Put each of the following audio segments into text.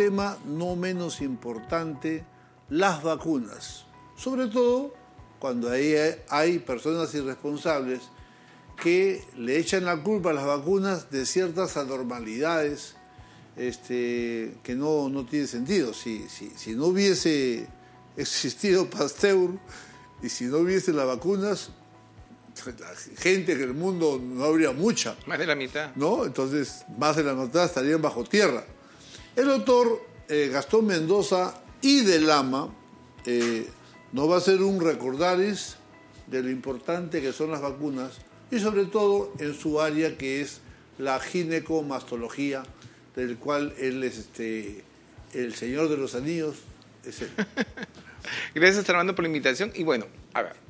tema no menos importante, las vacunas. Sobre todo cuando hay personas irresponsables que le echan la culpa a las vacunas de ciertas anormalidades que no tiene sentido. Si no hubiese existido Pasteur y si no hubiese las vacunas, la gente en el mundo no habría mucha. Más de la mitad. ¿No? Entonces, más de la mitad estarían bajo tierra. El doctor Gastón Mendoza y de Lama nos va a hacer un recordaris de lo importante que son las vacunas y sobre todo en su área que es la ginecomastología, del cual él es el señor de los anillos. Es él. Gracias, Armando, por la invitación. Y bueno, a ver.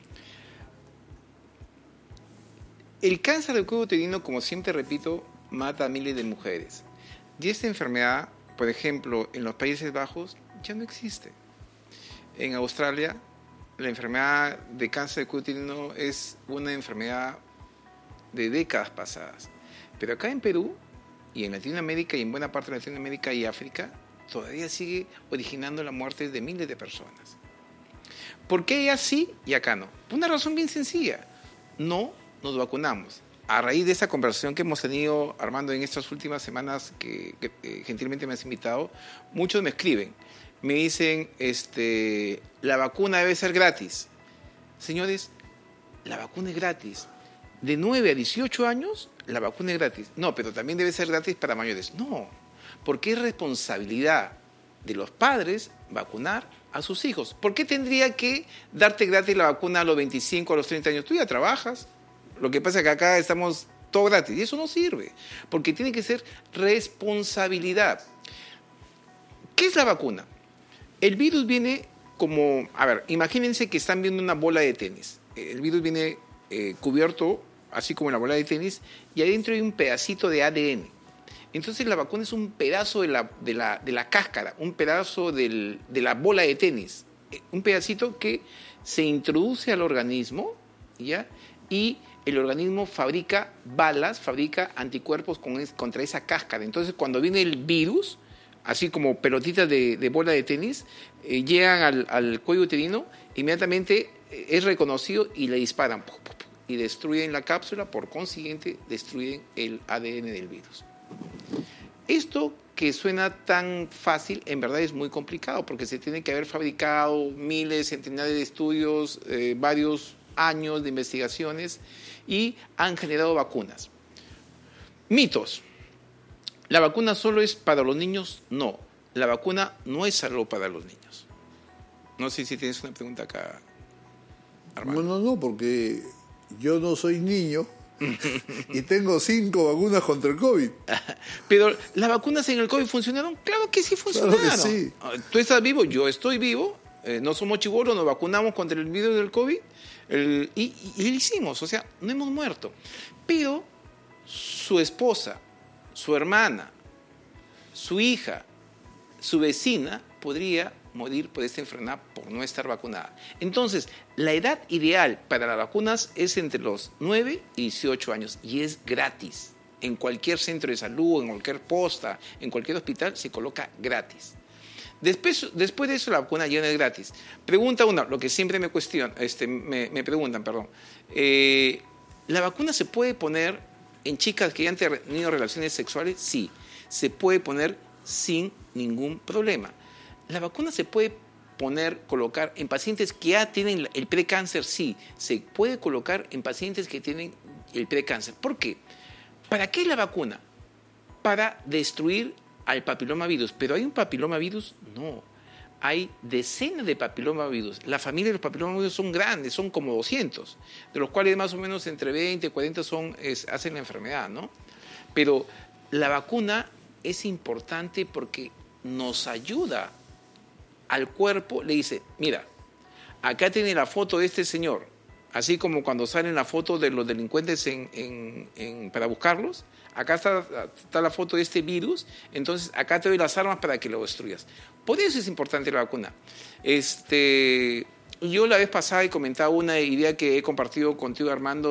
El cáncer del cuello uterino, como siempre repito, mata a miles de mujeres. Y esta enfermedad, por ejemplo, en los Países Bajos, ya no existe. En Australia, la enfermedad de cáncer de cuello uterino es una enfermedad de décadas pasadas. Pero acá en Perú, y en Latinoamérica, y en buena parte de Latinoamérica y África, todavía sigue originando la muerte de miles de personas. ¿Por qué allá sí y acá no? Por una razón bien sencilla. No nos vacunamos. A raíz de esa conversación que hemos tenido, Armando, en estas últimas semanas que gentilmente me has invitado, muchos me escriben. Me dicen, la vacuna debe ser gratis. Señores, la vacuna es gratis. De 9 a 18 años, la vacuna es gratis. No, pero también debe ser gratis para mayores. No, porque es responsabilidad de los padres vacunar a sus hijos. ¿Por qué tendría que darte gratis la vacuna a los 25, a los 30 años? Tú ya trabajas. Lo que pasa es que acá estamos todo gratis y eso no sirve, porque tiene que ser responsabilidad. ¿Qué es la vacuna? El virus viene como, a ver, imagínense que están viendo una bola de tenis. El virus viene cubierto, así como la bola de tenis, y adentro hay un pedacito de ADN. Entonces la vacuna es un pedazo de la cáscara, un pedazo de la bola de tenis, un pedacito que se introduce al organismo, ¿ya? Y el organismo fabrica balas, fabrica anticuerpos contra esa cáscara. Entonces, cuando viene el virus, así como pelotitas de bola de tenis, llegan al cuello uterino, inmediatamente es reconocido y le disparan y destruyen la cápsula, por consiguiente, destruyen el ADN del virus. Esto que suena tan fácil, en verdad es muy complicado, porque se tiene que haber fabricado miles, centenares de estudios, varios años de investigaciones, y han generado vacunas. Mitos. ¿La vacuna solo es para los niños? No. La vacuna no es solo para los niños. No sé si tienes una pregunta acá, Armando. Bueno, no, porque yo no soy niño y tengo 5 vacunas contra el COVID. Pero ¿las vacunas en el COVID funcionaron? Claro que sí funcionaron. Claro que sí. Tú estás vivo, yo estoy vivo, no somos chibolos, nos vacunamos contra el virus del COVID y lo hicimos, o sea, no hemos muerto. Pero su esposa, su hermana, su hija, su vecina podría morir por esta enfermedad por no estar vacunada. Entonces, la edad ideal para las vacunas es entre los 9 y 18 años y es gratis. En cualquier centro de salud, en cualquier posta, en cualquier hospital se coloca gratis. Después de eso la vacuna ya no es gratis. Pregunta una, lo que siempre me preguntan, perdón. ¿La vacuna se puede poner en chicas que ya han tenido relaciones sexuales? Sí, se puede poner sin ningún problema. ¿La vacuna se puede colocar en pacientes que ya tienen el precáncer? Sí, se puede colocar en pacientes que tienen el precáncer. ¿Por qué? ¿Para qué la vacuna? Para destruir al papilomavirus. ¿Pero hay un papilomavirus? No. Hay decenas de papilomavirus. La familia de los papilomavirus son grandes, son como 200, de los cuales más o menos entre 20 y 40 hacen la enfermedad, ¿no? Pero la vacuna es importante porque nos ayuda al cuerpo, le dice, mira, acá tiene la foto de este señor, así como cuando salen la foto de los delincuentes para buscarlos, acá está la foto de este virus, entonces acá te doy las armas para que lo destruyas. Por eso es importante la vacuna. Yo la vez pasada he comentado una idea que he compartido contigo, Armando,